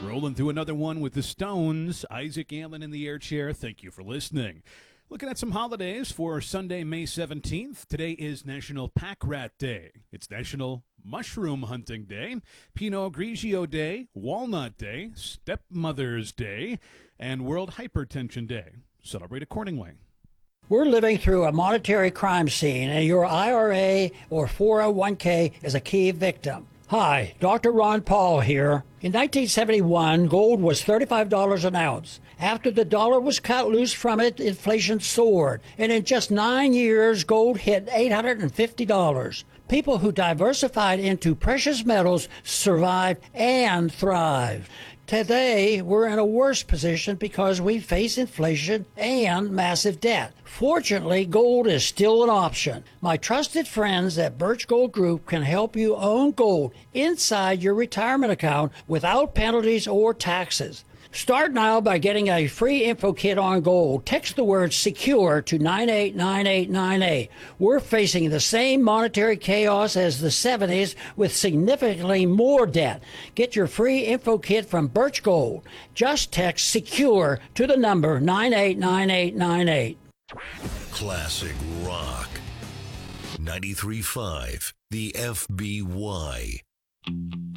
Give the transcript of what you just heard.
Rolling through another one with the Stones. Isaac Allen in the air chair. Thank you for listening. Looking at some holidays for Sunday, May 17th. Today is National Pack Rat Day. It's National Mushroom Hunting Day, Pinot Grigio Day, Walnut Day, Stepmother's Day, and World Hypertension Day. Celebrate accordingly. We're living through a monetary crime scene, and your IRA or 401k is a key victim. Hi, Dr. Ron Paul here. In 1971, gold was $35 an ounce. After the dollar was cut loose from it, inflation soared. And in just 9 years, gold hit $850. People who diversified into precious metals survived and thrived. Today, we're in a worse position because we face inflation and massive debt. Fortunately, gold is still an option. My trusted friends at Birch Gold Group can help you own gold inside your retirement account without penalties or taxes. Start now by getting a free info kit on gold. Text the word SECURE to 989898. We're facing the same monetary chaos as the 70s with significantly more debt. Get your free info kit from Birch Gold. Just text SECURE to the number 989898. Classic Rock. 93.5, the FBY.